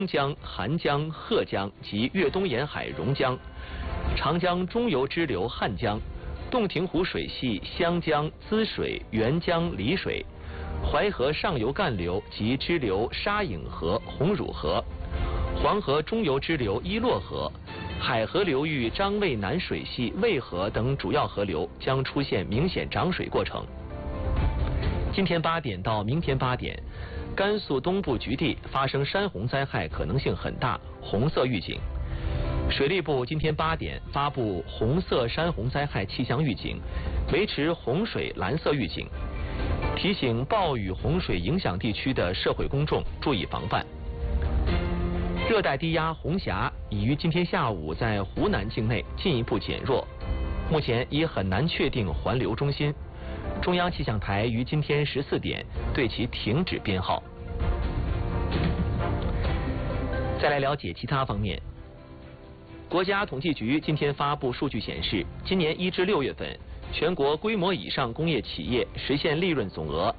江、韩江、贺江及粤东沿海榕江，长江中游支流汉江，洞庭湖水系湘江、滋水、沅江、丽水，淮河上游干流及支流沙颍河、红乳河，黄河中游支流伊洛河，海河流域张渭南水系渭河等主要河流将出现明显涨水过程。今天8点到明天8点，甘肃东部局地发生山洪灾害可能性很大，红色预警。水利部今天8点发布红色山洪灾害气象预警，维持洪水蓝色预警，提醒暴雨洪水影响地区的社会公众注意防范。热带低压红霞已于今天下午在湖南境内进一步减弱，目前已很难确定环流中心。中央气象台于今天14点对其停止编号。再来了解其他方面。国家统计局今天发布数据显示，今年1至6月份，全国规模以上工业企业实现利润总额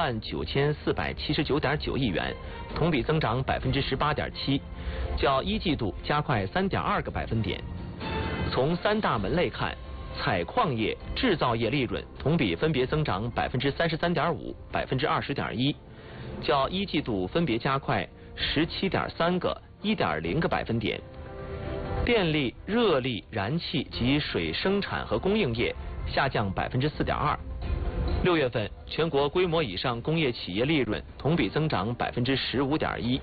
39479.9亿元，同比增长18.7%，较1季度加快3.2个百分点。从3大门类看，采矿业、制造业利润同比分别增长33.5%、20.1%，较1季度分别加快17.3个、1.0个百分点。电力、热力、燃气及水生产和供应业下降4.2%。6月份，全国规模以上工业企业利润同比增长15.1%。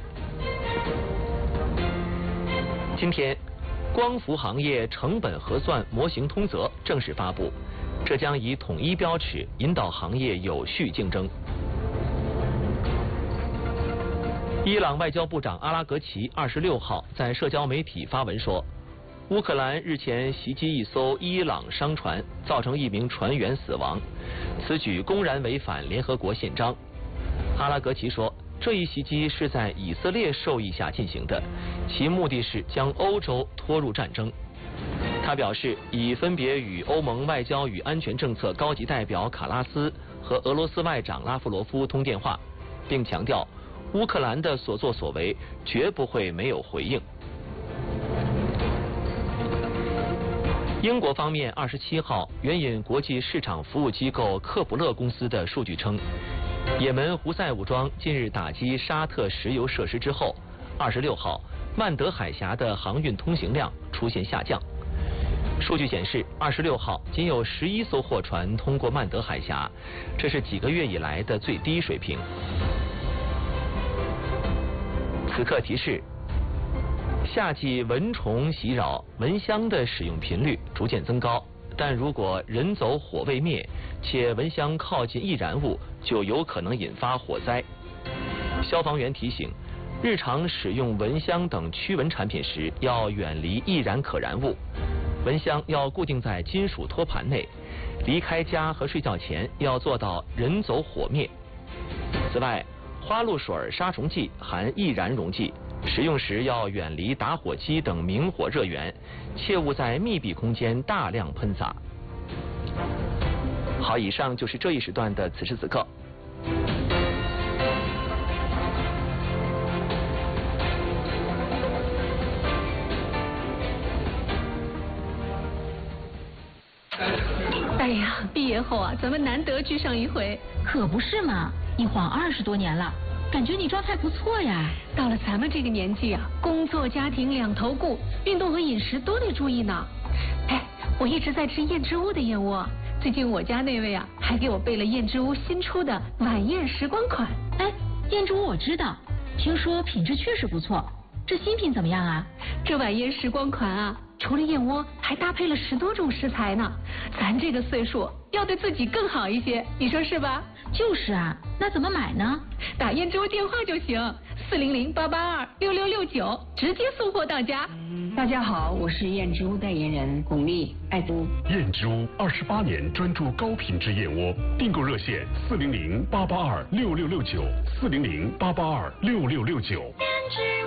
今天，光伏行业成本核算模型通则正式发布，这将以统一标尺引导行业有序竞争。伊朗外交部长阿拉格齐26号在社交媒体发文说，乌克兰日前袭击一艘伊朗商船，造成1名船员死亡，此举公然违反联合国宪章。阿拉格齐说，这一袭击是在以色列授意下进行的，其目的是将欧洲拖入战争。他表示，已分别与欧盟外交与安全政策高级代表卡拉斯和俄罗斯外长拉夫罗夫通电话，并强调乌克兰的所作所为绝不会没有回应。英国方面27号援引国际市场服务机构克卜勒公司的数据称，也门胡塞武装近日打击沙特石油设施之后，26号曼德海峡的航运通行量出现下降。数据显示，26号仅有11艘货船通过曼德海峡，这是几个月以来的最低水平。此刻提示：夏季蚊虫袭扰，蚊香的使用频率逐渐增高，但如果人走火未灭，且蚊香靠近易燃物，就有可能引发火灾。消防员提醒，日常使用蚊香等驱蚊产品时，要远离易燃可燃物。蚊香要固定在金属托盘内，离开家和睡觉前要做到人走火灭。此外，花露水杀虫剂含易燃溶剂，使用时要远离打火机等明火热源，切勿在密闭空间大量喷洒。好，以上就是这一时段的此时此刻。 哎呀，毕业后啊，咱们难得聚上一回。 可不是嘛，一晃20多年了，感觉你状态不错呀。 到了咱们这个年纪啊，工作家庭两头顾，运动和饮食都得注意呢。哎，我一直在吃燕之屋的燕窝，最近我家那位啊，还给我备了燕之屋新出的晚宴时光款。 哎，燕之屋我知道，听说品质确实不错。这新品怎么样啊？ 这晚宴时光款啊，除了燕窝，还搭配了10多种食材呢。咱这个岁数要对自己更好一些，你说是吧？ 就是啊，那怎么买呢？ 打燕之屋电话就行，400-882-6669，直接送货到家。 大家好，我是燕之屋代言人巩俐，爱都。 燕之屋28年专注高品质燕窝，订购热线400-882-6669，400-882-6669。燕之屋。